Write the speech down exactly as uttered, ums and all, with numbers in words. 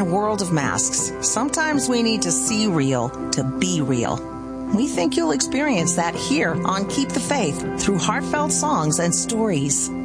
In a world of masks, sometimes we need to see real to be real. We think you'll experience that here on Keep the Faith through heartfelt songs and stories.